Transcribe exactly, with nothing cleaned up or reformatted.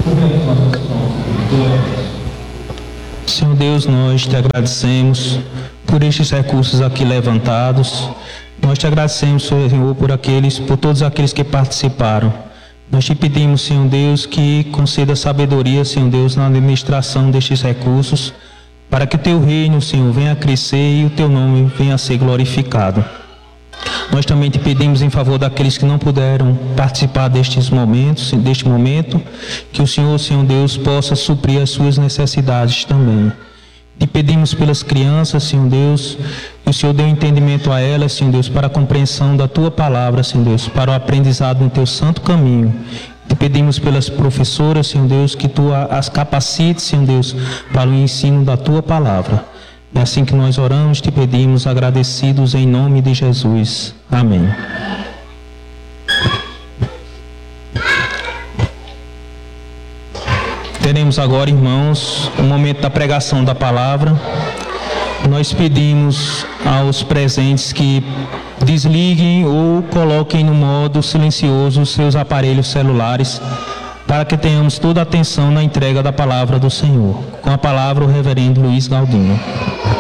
Senhor Deus, nós te agradecemos por estes recursos aqui levantados. Nós te agradecemos, Senhor, por aqueles, por todos aqueles que participaram. Nós te pedimos, Senhor Deus, que conceda sabedoria, Senhor Deus, na administração destes recursos, para que o teu reino, Senhor, venha a crescer e o teu nome venha a ser glorificado. Nós também te pedimos em favor daqueles que não puderam participar destes momentos, deste momento, que o Senhor, Senhor Deus, possa suprir as suas necessidades também. Te pedimos pelas crianças, Senhor Deus, que o Senhor dê um entendimento a elas, Senhor Deus, para a compreensão da tua palavra, Senhor Deus, para o aprendizado no teu santo caminho. Te pedimos pelas professoras, Senhor Deus, que tu as capacites, Senhor Deus, para o ensino da tua palavra. É assim que nós oramos, te pedimos, agradecidos em nome de Jesus. Amém. Teremos agora, irmãos, o momento da pregação da palavra. Nós pedimos aos presentes que desliguem ou coloquem no modo silencioso os seus aparelhos celulares, para que tenhamos toda a atenção na entrega da palavra do Senhor. Com a palavra, o reverendo Luiz Galdino.